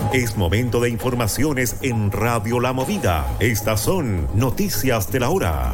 Es momento de informaciones en Radio La Movida. Estas son noticias de la hora.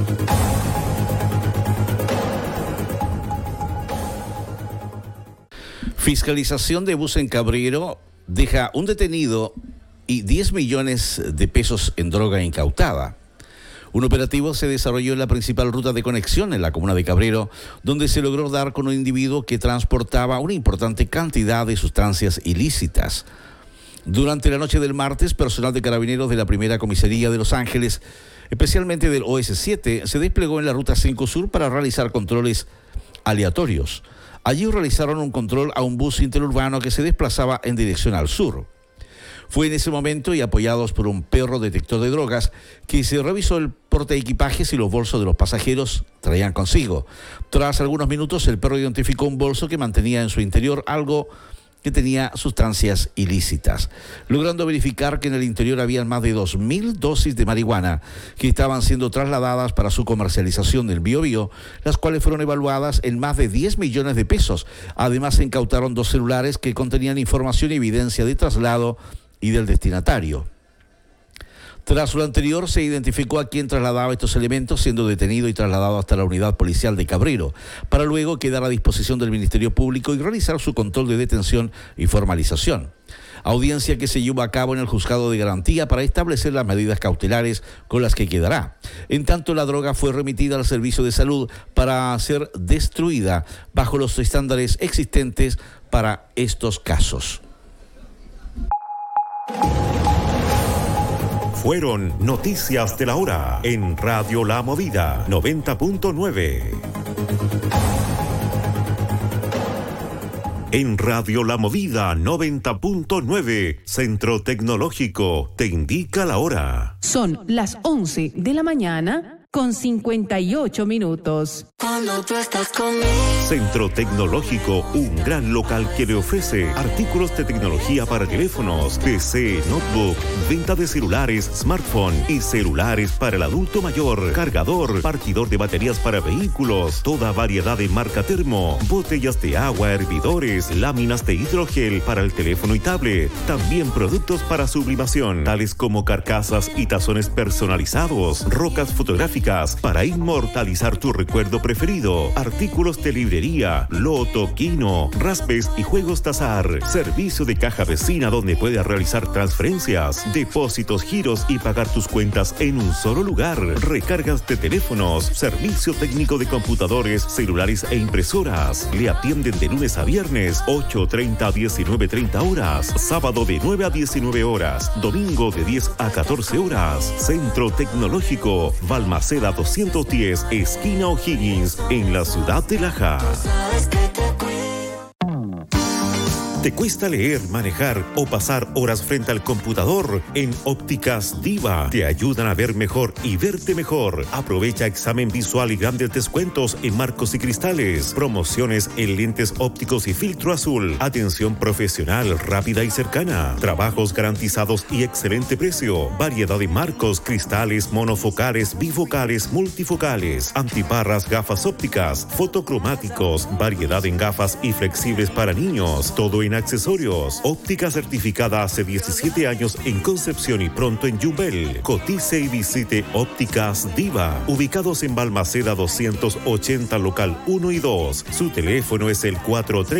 Fiscalización de bus en Cabrero deja un detenido y 10 millones de pesos en droga incautada. Un operativo se desarrolló en la principal ruta de conexión en la comuna de Cabrero, donde se logró dar con un individuo que transportaba una importante cantidad de sustancias ilícitas. Durante la noche del martes, personal de carabineros de la primera comisaría de Los Ángeles, especialmente del OS7, se desplegó en la ruta 5 Sur para realizar controles aleatorios. Allí realizaron un control a un bus interurbano que se desplazaba en dirección al sur. Fue en ese momento y apoyados por un perro detector de drogas que se revisó el portaequipajes y los bolsos de los pasajeros traían consigo. Tras algunos minutos, el perro identificó un bolso que mantenía en su interior algo que tenía sustancias ilícitas, logrando verificar que en el interior habían más de 2.000 dosis de marihuana que estaban siendo trasladadas para su comercialización del Biobío, las cuales fueron evaluadas en más de 10 millones de pesos. Además, se incautaron 2 celulares que contenían información y evidencia de traslado y del destinatario. Tras lo anterior, se identificó a quien trasladaba estos elementos, siendo detenido y trasladado hasta la unidad policial de Cabrero, para luego quedar a disposición del Ministerio Público y realizar su control de detención y formalización. Audiencia que se llevó a cabo en el Juzgado de Garantía para establecer las medidas cautelares con las que quedará. En tanto, la droga fue remitida al Servicio de Salud para ser destruida bajo los estándares existentes para estos casos. Fueron noticias de la hora en Radio La Movida 90.9. En Radio La Movida 90.9, Centro Tecnológico te indica la hora. Son las 11 de la mañana con 58 minutos. Cuando tú estás conmigo. Centro Tecnológico, un gran local que le ofrece artículos de tecnología para teléfonos, PC, notebook, venta de celulares, smartphone y celulares para el adulto mayor, cargador, partidor de baterías para vehículos, toda variedad de marca termo, botellas de agua, hervidores, láminas de hidrogel para el teléfono y tablet, también productos para sublimación, tales como carcasas y tazones personalizados, rocas fotográficas para inmortalizar tu recuerdo preferido, artículos de librería, loto, quino, raspes y juegos de azar, servicio de caja vecina donde puedes realizar transferencias, depósitos, giros y pagar tus cuentas en un solo lugar, recargas de teléfonos, servicio técnico de computadores, celulares e impresoras. Le atienden de lunes a viernes 8:30 a 19:30 horas, sábado de 9 a 19 horas, domingo de 10 a 14 horas. Centro Tecnológico, Balmaceda 210, esquina O'Higgins, en la ciudad de Laja. ¿Te cuesta leer, manejar o pasar horas frente al computador? En Ópticas Diva te ayudan a ver mejor y verte mejor. Aprovecha examen visual y grandes descuentos en marcos y cristales. Promociones en lentes ópticos y filtro azul. Atención profesional rápida y cercana. Trabajos garantizados y excelente precio. Variedad de marcos, cristales, monofocales, bifocales, multifocales, antiparras, gafas ópticas, fotocromáticos, variedad en gafas y flexibles para niños. Todo en accesorios. Óptica certificada hace 17 años en Concepción y pronto en Yumbel. Cotice y visite Ópticas Diva, ubicados en Balmaceda 280, local 1 y 2. Su teléfono es el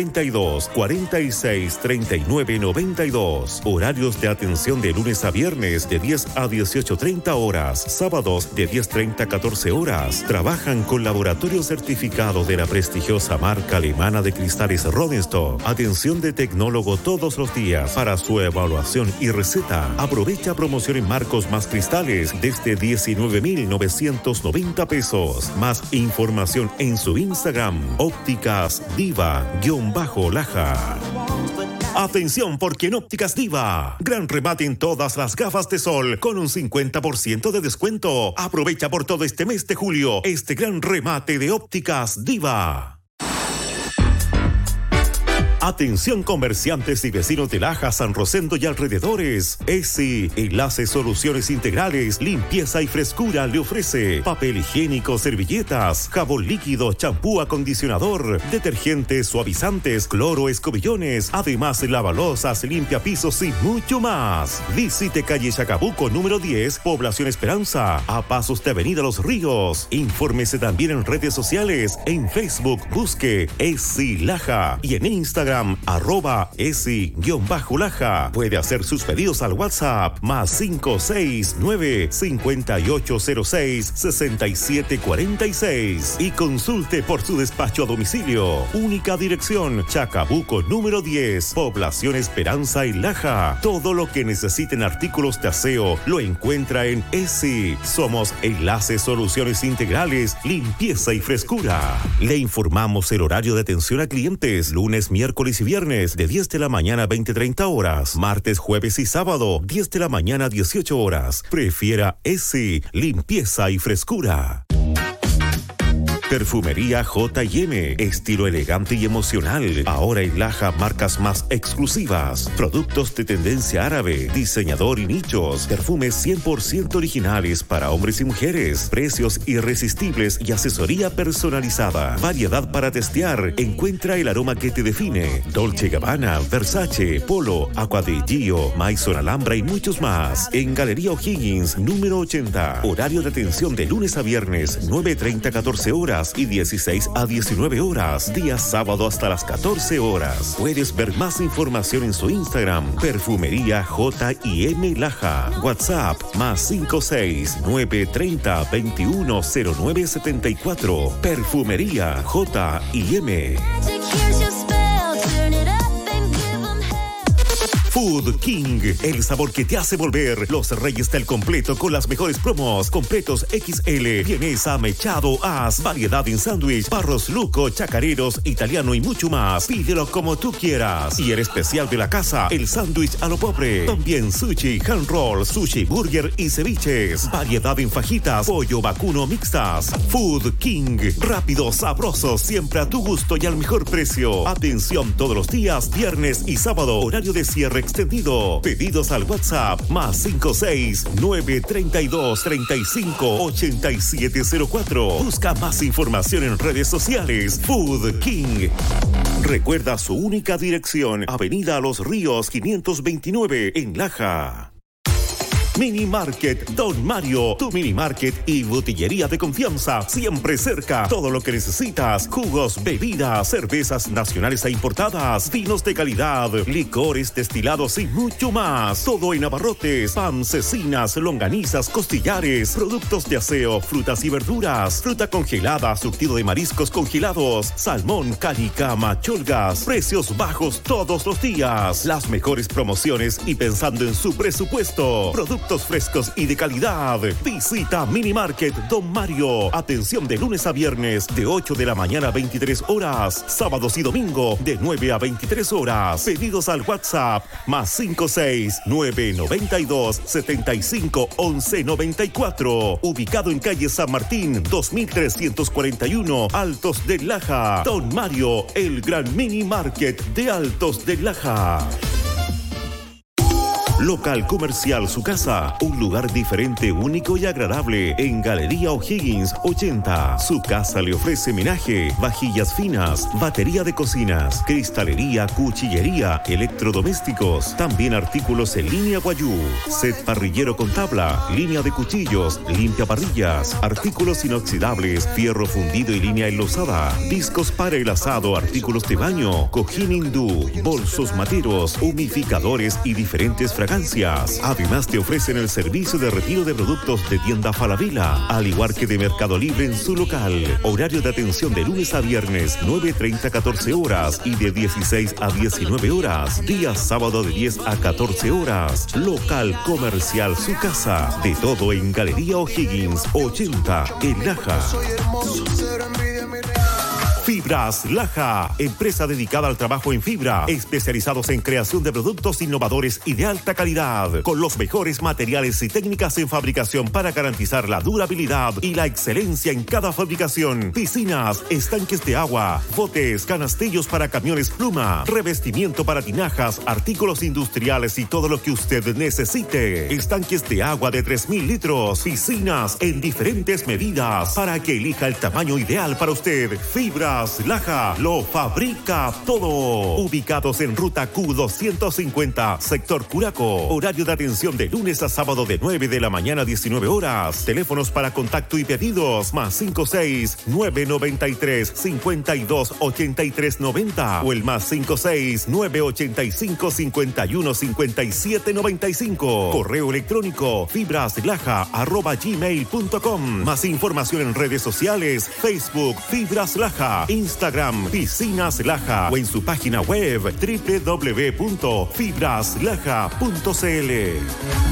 432-463992. Horarios de atención de lunes a viernes de 10 a 18:30 horas, sábados de 10:30 a 14 horas. Trabajan con laboratorio certificado de la prestigiosa marca alemana de cristales Rodenstock. Atención de tecnólogo todos los días para su evaluación y receta. Aprovecha promoción en marcos más cristales desde 19,990 pesos. Más información en su Instagram, Ópticas Diva_Laja. Atención, porque en Ópticas Diva, gran remate en todas las gafas de sol con un 50% de descuento. Aprovecha por todo este mes de julio este gran remate de Ópticas Diva. Atención comerciantes y vecinos de Laja, San Rosendo y alrededores. ESI, Enlace Soluciones Integrales, limpieza y frescura le ofrece papel higiénico, servilletas, jabón líquido, champú, acondicionador, detergentes, suavizantes, cloro, escobillones, además lavalosas, limpiapisos y mucho más. Visite calle Chacabuco número 10, Población Esperanza, a pasos de Avenida Los Ríos. Infórmese también en redes sociales, en Facebook busque ESI Laja y en Instagram @esi_Laja. Puede hacer sus pedidos al WhatsApp +569 5806 6746 y consulte por su despacho a domicilio. Única dirección, Chacabuco número 10, Población Esperanza y Laja. Todo lo que necesiten artículos de aseo lo encuentra en ESI. Somos Enlace Soluciones Integrales, limpieza y frescura. Le informamos el horario de atención a clientes, lunes, miércoles y viernes de 10 de la mañana a 20:30 horas, martes, jueves y sábado 10 de la mañana a 18 horas. Prefiera ESI, limpieza y frescura. Perfumería J&M, estilo elegante y emocional. Ahora en Laja, marcas más exclusivas, productos de tendencia árabe, diseñador y nichos, perfumes 100% originales para hombres y mujeres, precios irresistibles y asesoría personalizada. Variedad para testear. Encuentra el aroma que te define. Dolce & Gabbana, Versace, Polo, Aqua di Gio, Maison Alhambra y muchos más. En Galería O'Higgins, número 80. Horario de atención de lunes a viernes, 9:30 a 14 horas. Y 16 a 19 horas, día sábado hasta las 14 horas. Puedes ver más información en su Instagram, Perfumería J&M Laja. WhatsApp +56 930 210974. Perfumería J&M. Food King, el sabor que te hace volver. Los reyes del completo con las mejores promos. Completos XL, vienesa, mechado, as, variedad en sándwich, barros luco, chacareros, italiano y mucho más. Pídelo como tú quieras. Y el especial de la casa, el sándwich a lo pobre. También sushi, hand roll, sushi, burger y ceviches. Variedad en fajitas, pollo, vacuno, mixtas. Food King, rápido, sabroso, siempre a tu gusto y al mejor precio. Atención todos los días, viernes y sábado. Horario de cierre extendido. Pedidos al WhatsApp +56 932 35 8704. Busca más información en redes sociales. Food King. Recuerda su única dirección, Avenida Los Ríos 529 en Laja. Mini Market Don Mario, tu mini market y botillería de confianza, siempre cerca. Todo lo que necesitas: jugos, bebidas, cervezas nacionales e importadas, vinos de calidad, licores destilados y mucho más. Todo en abarrotes, pan, cecinas, longanizas, costillares, productos de aseo, frutas y verduras, fruta congelada, surtido de mariscos congelados, salmón, canicama, cholgas. Precios bajos todos los días. Las mejores promociones y pensando en su presupuesto. Productos frescos y de calidad. Visita Mini Market Don Mario. Atención de lunes a viernes de 8 de la mañana a 23 horas. Sábados y domingo de 9 a 23 horas. Pedidos al WhatsApp +56 992 75 11 94. Ubicado en calle San Martín 2341, Altos de Laja. Don Mario, el gran Mini Market de Altos de Laja. Local Comercial Su Casa, un lugar diferente, único y agradable en Galería O'Higgins 80. Su casa le ofrece menaje, vajillas finas, batería de cocinas, cristalería, cuchillería, electrodomésticos, también artículos en línea Guayú, set parrillero con tabla, línea de cuchillos, limpia parrillas, artículos inoxidables, fierro fundido y línea enlosada, discos para el asado, artículos de baño, cojín hindú, bolsos materos, humidificadores y diferentes fragancias. Además te ofrecen el servicio de retiro de productos de tienda Falabella, al igual que de Mercado Libre en su local. Horario de atención de lunes a viernes 9:30 a 14 horas y de 16 a 19 horas. Día sábado de 10 a 14 horas. Local Comercial Su Casa. De todo en Galería O'Higgins 80 en Laja. Fibras Laja, empresa dedicada al trabajo en fibra, especializados en creación de productos innovadores y de alta calidad, con los mejores materiales y técnicas en fabricación para garantizar la durabilidad y la excelencia en cada fabricación. Piscinas, estanques de agua, botes, canastillos para camiones pluma, revestimiento para tinajas, artículos industriales y todo lo que usted necesite. Estanques de agua de 3.000 litros, piscinas en diferentes medidas para que elija el tamaño ideal para usted. Fibras Laja lo fabrica todo. Ubicados en ruta Q250, sector Curaco. Horario de atención de lunes a sábado de 9 de la mañana a 19 horas. Teléfonos para contacto y pedidos +56 993 52 83 90 o el +56 985 51 57 95. Correo electrónico fibraslaja@gmail.com. Más información en redes sociales: Facebook Fibras Laja, Instagram Piscinas Laja o en su página web www.fibraslaja.cl.